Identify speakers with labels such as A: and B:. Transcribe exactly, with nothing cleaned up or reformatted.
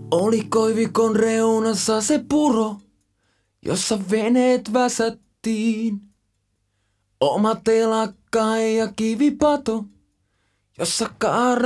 A: Oli koivikon reunassa se puro, jossa veneet väsättiin. Oma telakka ja kivipato, jossa kaara